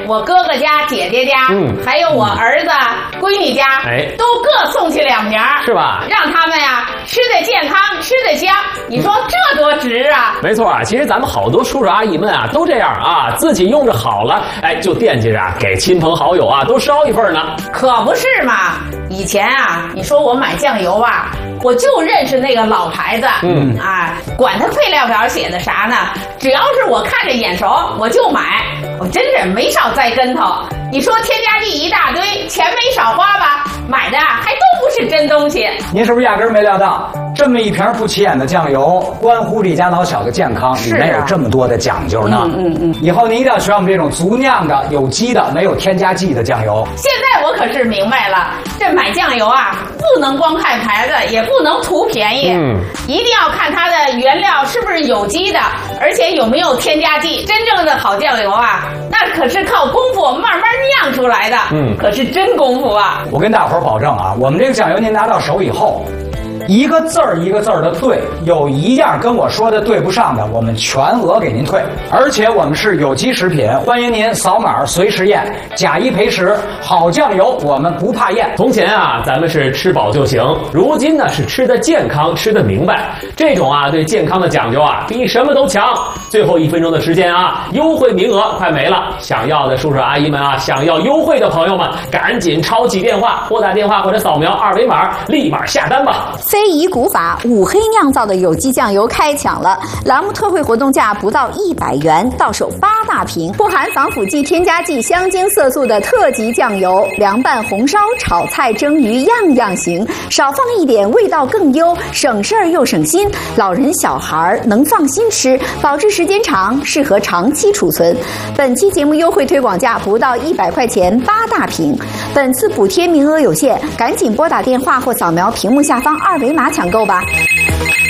我哥哥家、姐姐家，还有我儿子、闺女家，都各送去2瓶， 是吧？ 让他们呀吃得健康，吃得香。你说这多值啊！ 没错啊，其实咱们好多叔叔阿姨们啊都这样啊，自己用着好了，就惦记着给亲朋好友啊都捎一份呢。 可不是嘛！以前啊，你说我买酱油吧，我就认识那个老牌子，管它配料表写的啥呢，只要是我看着眼熟，我就买，我真是没少栽跟头。你说添加剂一大堆，钱没少花吧？买的还都不是真东西。 您是不是压根儿没料到，这么一瓶不起眼的酱油，关乎这一家老小的健康，里面有这么多的讲究呢？以后您一定要学我们这种足酿的、有机的、没有添加剂的酱油。 现在我可是明白了，这买酱油啊，不能光看牌子，也不能图便宜，一定要看它的原料是不是有机的，而且有没有添加剂。真正的好酱油啊，那可是靠功夫慢慢酿出来的，可是真功夫啊！ 我跟大伙儿保证啊，我们这个酱油您拿到手以后，一个字儿一个字儿的对，有一样跟我说的对不上的，我们全额给您退。而且我们是有机食品，欢迎您扫码随时验，假一赔10，好酱油我们不怕验。 从前啊，咱们是吃饱就行，如今呢是吃得健康，吃得明白。这种啊对健康的讲究啊，比什么都强。最后1分钟的时间啊，优惠名额快没了，想要的叔叔阿姨们啊，想要优惠的朋友们，赶紧抄起电话，拨打电话或者扫描2维码，立马下单吧。 非遗古法五黑酿造的有机酱油开抢了，栏目特惠活动价不到100元，到手8大瓶，不含防腐剂、添加剂、香精、色素的特级酱油，凉拌、红烧、炒菜、蒸鱼样样行，少放一点味道更优，省事儿又省心，老人小孩能放心吃，保质时间长，适合长期储存。本期节目优惠推广价不到100块钱8大瓶，本次补贴名额有限，赶紧拨打电话或扫描屏幕下方2维码抢购吧。